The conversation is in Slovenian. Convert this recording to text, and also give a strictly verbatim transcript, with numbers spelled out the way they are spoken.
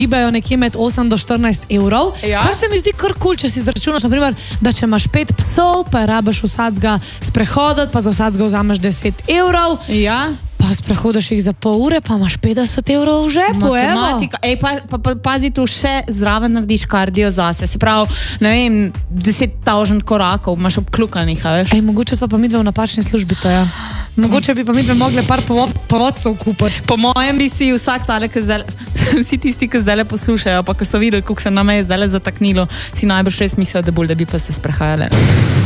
gibajo nekje med osem do štirinajst evrov, Ja. kar se mi zdi kar kul, če si izračunaš, naprimer, da če imaš pet psov, pa rabiš vsakega sprehoditi, pa za vsakega vzameš deset evrov, Ja. pa sprehodiš jih za pol ure, pa imaš petdeset evrov v žepu, evo. Matematika. Ej, pa, pa, pa pazi, tu še zraven narediš kardio zase. Se pravi, ne vem, deset tisoč korakov imaš obklukanih, a veš? Ej, mogoče smo pa midve v napačni službi, to ja. Mogoče bi pa midve mogli par povod, povodcev kupiti. Po mojem bi si vsak tale, ki zdaj, vsi tisti, ki zdaj poslušajo, pa ki so videli, kako se nam je zdaj zataknilo, si najbrž res mislijo, da bolj, da bi pa se sprehajali.